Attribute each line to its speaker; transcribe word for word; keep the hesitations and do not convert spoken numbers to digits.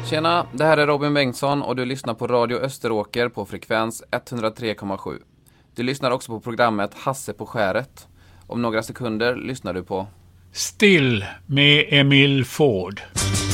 Speaker 1: Tjena, det här är Robin Bengtsson och du lyssnar på Radio Österåker på frekvens etthundratre komma sju. Du lyssnar också på programmet Hasse på skäret. Om några sekunder lyssnar du på
Speaker 2: Still med Emil Ford.